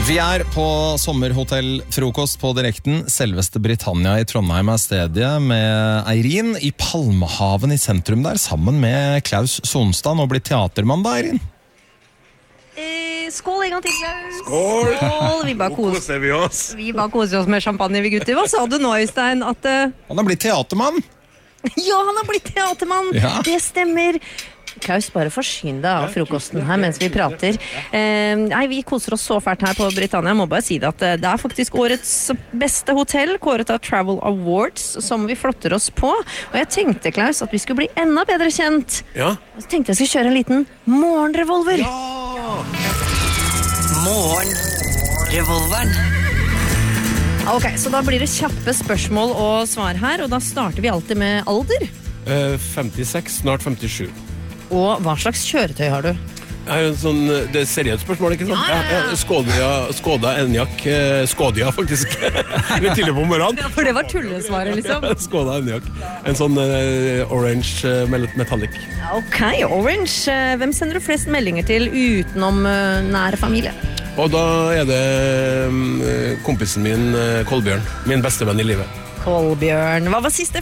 Vi på sommerhotellfrokost på direkten. Selveste Britannia i Trondheim stedet med Eirin i Palmehaven i sentrum der, sammen med Klaus Sonstad, og blitt teatermann da, Eirin. Skål en gang til, Klaus. Skål! Skål. Vi bare koser oss med champagne, vi gutter. Hva sa du nå, Øystein? Han har blitt teatermann. Ja, han har blitt teatermann. Ja. Det stemmer. Klaus, bare forsyn deg av frokosten her mens vi prater. Vi koser oss så fælt her på Britannia. Jeg må bare si det at det faktisk årets beste hotell, kåret av Travel Awards, som vi flotter oss på. Og jeg tenkte, Klaus, at vi skulle bli enda bedre kjent. Ja. Og så tenkte jeg skulle kjøre en liten morgenrevolver. Morgenrevolveren. Ok, så da blir det kjappe spørsmål og svar her, og da starter vi alltid med alder. 56, snart 57. Og hva slags kjøretøy har du? Det seriøst spørsmål, ikke sant? Ja. Skoda Enyaq, Skodia faktisk. Litt tidlig på morgenen. Ja, for det var tullesvaret, liksom. Skoda Enyaq. En sånn orange metallic. Ok, orange. Hvem sender du flest meldinger til utenom nære familie? Og da det kompisen min, Kolbjørn. Min beste venn i livet. Kolbjørn. Hva var siste